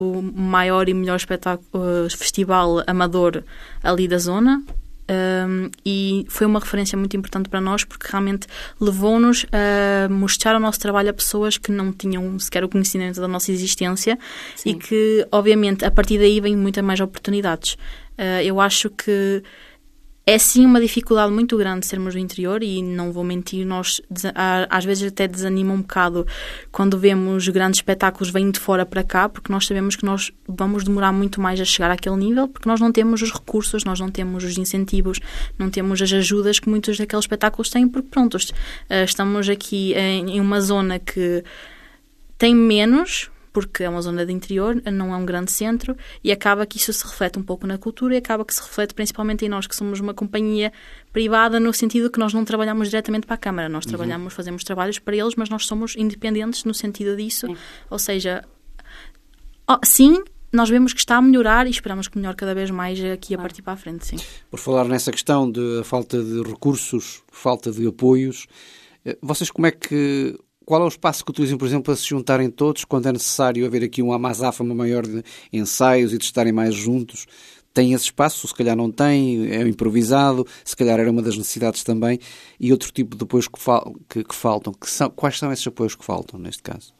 o maior e melhor festival amador ali da zona. E foi uma referência muito importante para nós, porque realmente levou-nos a mostrar o nosso trabalho a pessoas que não tinham sequer o conhecimento da nossa existência. Sim. E que, obviamente, a partir daí vêm muitas mais oportunidades. Eu acho que é sim uma dificuldade muito grande sermos do interior, e não vou mentir, nós às vezes até desanima um bocado quando vemos grandes espetáculos vindo de fora para cá, porque nós sabemos que nós vamos demorar muito mais a chegar àquele nível, porque nós não temos os recursos, nós não temos os incentivos, não temos as ajudas que muitos daqueles espetáculos têm, porque pronto, estamos aqui em uma zona que tem menos, porque é uma zona de interior, não é um grande centro, e acaba que isso se reflete um pouco na cultura, e acaba que se reflete principalmente em nós, que somos uma companhia privada, no sentido que nós não trabalhamos diretamente para a Câmara, nós fazemos trabalhos para eles, mas nós somos independentes no sentido disso. Sim. Ou seja, sim, nós vemos que está a melhorar e esperamos que melhore cada vez mais aqui a partir para a frente, sim. Por falar nessa questão de falta de recursos, falta de apoios, vocês qual é o espaço que utilizam, por exemplo, para se juntarem todos quando é necessário haver aqui uma azáfama maior de ensaios e de estarem mais juntos? Tem esse espaço? Se calhar não tem, é improvisado, se calhar era uma das necessidades também. E outro tipo de apoios que faltam? Quais são esses apoios que faltam, neste caso?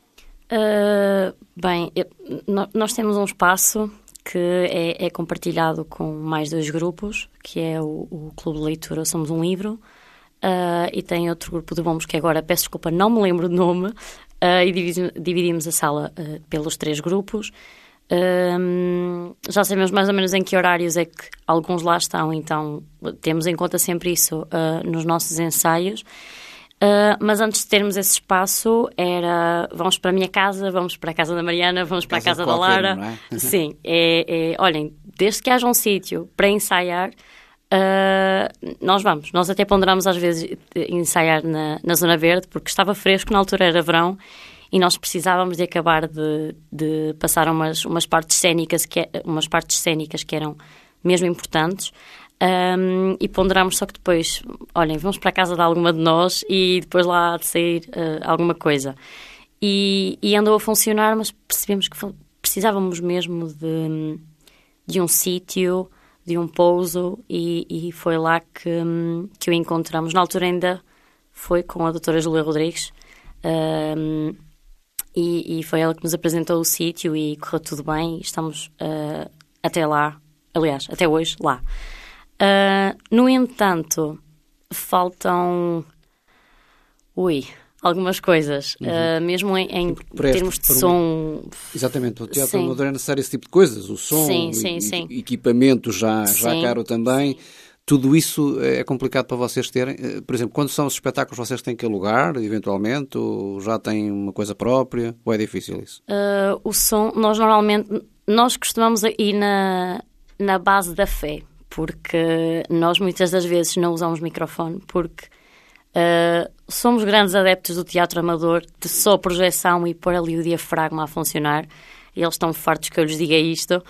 Nós temos um espaço que é compartilhado com mais 2 grupos, que é o Clube de Leitura Somos um Livro, e tem outro grupo de bombos que agora, peço desculpa, não me lembro do nome, e dividimos a sala pelos 3 grupos. Já sabemos mais ou menos em que horários é que alguns lá estão, então temos em conta sempre isso nos nossos ensaios. Mas antes de termos esse espaço, vamos para a minha casa, vamos para a casa da Mariana, vamos para a casa da Lara. Não é? Sim, olhem, desde que haja um sítio para ensaiar, nós vamos. Nós até ponderamos às vezes ensaiar na Zona Verde, porque estava fresco, na altura era verão, e nós precisávamos de acabar de passar umas partes cênicas que eram mesmo importantes. E ponderamos só que depois, olhem, vamos para a casa de alguma de nós e depois lá há de sair alguma coisa. E andou a funcionar, mas percebemos que precisávamos mesmo de um sítio, de um pouso, e foi lá que o encontramos. Na altura ainda foi com a doutora Júlia Rodrigues, e foi ela que nos apresentou o sítio e correu tudo bem. Estamos até lá, aliás, até hoje lá. No entanto, faltam algumas coisas, mesmo em termos de som. Exatamente, o teatro amador é necessário esse tipo de coisas, o som, sim. Equipamento já caro também. Tudo isso é complicado para vocês terem. Por exemplo, quando são os espetáculos, vocês têm que alugar, eventualmente, ou já têm uma coisa própria, ou é difícil isso? O som, nós costumamos ir na base da fé, porque nós muitas das vezes não usamos microfone, porque somos grandes adeptos do teatro amador, de só projeção e pôr ali o diafragma a funcionar, e eles estão fartos que eu lhes diga isto,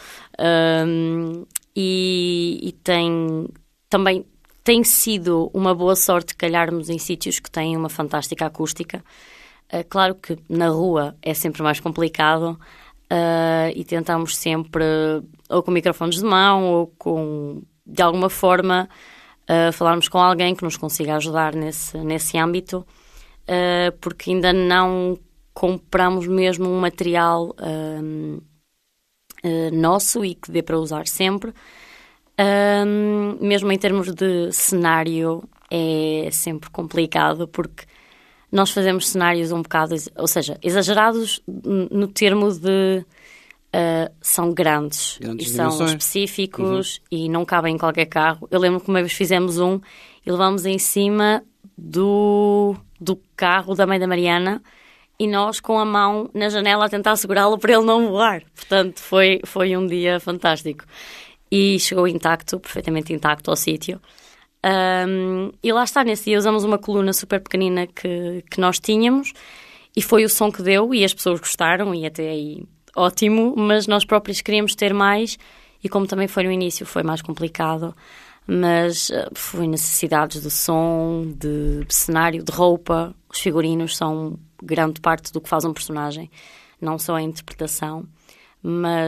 e também tem sido uma boa sorte calharmos em sítios que têm uma fantástica acústica. Claro que na rua é sempre mais complicado, e tentamos sempre ou com microfones de mão ou de alguma forma falarmos com alguém que nos consiga ajudar nesse âmbito, porque ainda não compramos mesmo um material nosso e que dê para usar sempre. Mesmo em termos de cenário é sempre complicado, porque nós fazemos cenários um bocado, ou seja, exagerados no termo de são grandes e são específicos e não cabem em qualquer carro. Eu lembro que uma vez fizemos e levámos em cima do carro da mãe da Mariana, e nós com a mão na janela a tentar segurá-lo para ele não voar. Portanto, foi um dia fantástico. E chegou perfeitamente intacto ao sítio. E lá está, nesse dia usamos uma coluna super pequenina que nós tínhamos, e foi o som que deu, e as pessoas gostaram, e até aí ótimo, mas nós próprios queríamos ter mais, e como também foi no início, foi mais complicado, mas foi necessidades de som, de cenário, de roupa. Os figurinos são grande parte do que faz um personagem, não só a interpretação, mas